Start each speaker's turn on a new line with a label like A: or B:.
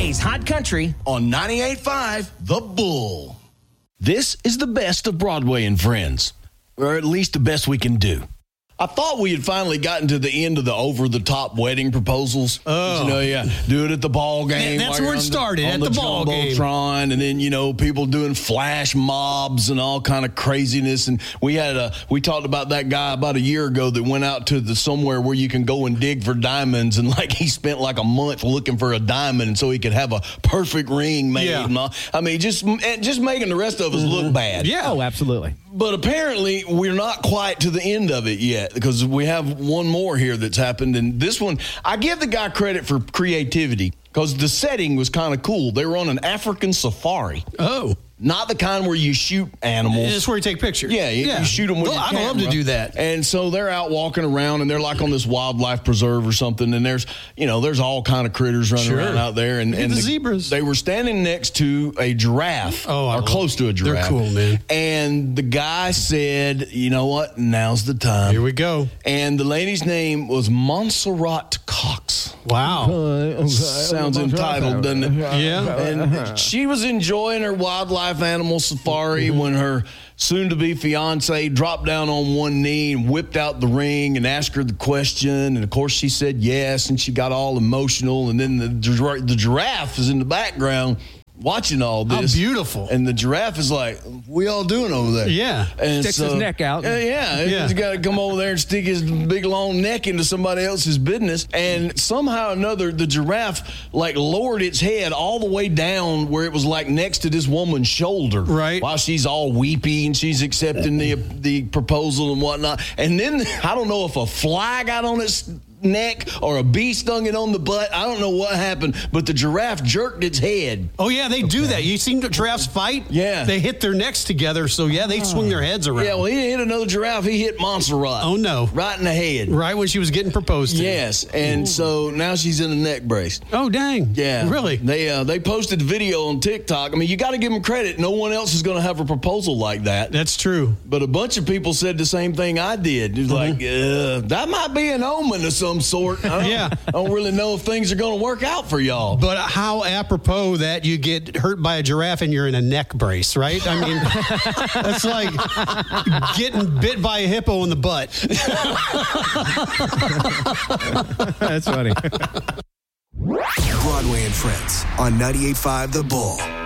A: Today's Hot Country
B: on 98.5 The Bull.
C: This is the best of Broadway and Friends, or at least the best we can do. I thought we had finally gotten to the end of the over-the-top wedding proposals.
D: Oh.
C: Do it at the ball game.
D: That's where it started, at the ball game.
C: And then, people doing flash mobs and all kind of craziness. And we talked about that guy about a year ago that went out to somewhere where you can go and dig for diamonds. And, he spent a month looking for a diamond so he could have a perfect ring made.
D: Yeah.
C: And all. I mean, just making the rest of us look bad.
D: Yeah.
A: Oh, absolutely.
C: But apparently, we're not quite to the end of it yet because we have one more here that's happened. And this one, I give the guy credit for creativity because the setting was kind of cool. They were on an African safari.
D: Oh.
C: Not the kind where you shoot animals.
D: It's where you take pictures.
C: Yeah, you shoot them with your
D: I'd love
C: camera.
D: to do that.
C: And so they're out walking around, and they're on this wildlife preserve or something, and there's all kind of critters running around out there. And
D: the zebras.
C: They were standing next to a giraffe, or close to a giraffe.
D: They're cool, man.
C: And the guy said, you know what, now's the time.
D: Here we go.
C: And the lady's name was Montserrat Cox.
D: Wow.
C: Sounds entitled, doesn't it?
D: Yeah.
C: And she was enjoying her wildlife animal safari when her soon-to-be fiance dropped down on one knee and whipped out the ring and asked her the question. And, of course, she said yes, and she got all emotional. And then the giraffe is in the background watching all this.
D: How beautiful.
C: And the giraffe is like, what y'all doing over there?
D: Yeah.
C: And
A: Sticks his neck out.
C: He's got to come over there and stick his big, long neck into somebody else's business. And somehow or another, the giraffe, lowered its head all the way down where it was, next to this woman's shoulder.
D: Right.
C: While she's all weepy and she's accepting the proposal and whatnot. And then, I don't know if a fly got on its neck or a bee stung it on the butt. I don't know what happened, but the giraffe jerked its head.
D: Oh, yeah, they do that. You seen the giraffes fight?
C: Yeah.
D: They hit their necks together, so, yeah, they swing their heads around.
C: Yeah, well, he didn't hit another giraffe. He hit Montserrat.
D: Oh, no.
C: Right in the head.
D: Right when she was getting proposed to.
C: Yes, and so now she's in a neck brace.
D: Oh, dang.
C: Yeah.
D: Really?
C: They posted the video on TikTok. I mean, you got to give them credit. No one else is going to have a proposal like that.
D: That's true.
C: But a bunch of people said the same thing I did. It was that might be an omen of some sort. I don't really know if things are going to work out for y'all.
D: But how apropos that you get hurt by a giraffe and you're in a neck brace, right? I mean, that's like getting bit by a hippo in the butt.
A: That's funny.
E: Broadway and Friends on 98.5 The Bull.